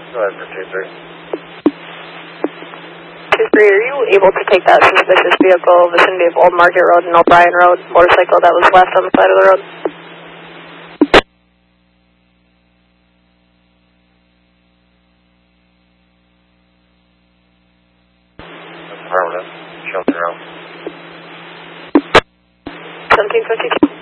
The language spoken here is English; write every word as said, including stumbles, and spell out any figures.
Go ahead for two three. two three, are you able to take that suspicious vehicle vicinity of Old Market Road and O'Brien Road, motorcycle that was left on the side of the road? Affirmative. Show me around. seventeen fifty-two.